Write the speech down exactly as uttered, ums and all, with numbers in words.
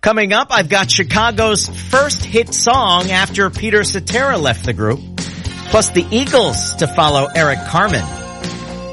Coming up, I've got Chicago's first hit song after Peter Cetera left the group, plus the Eagles to follow Eric Carmen.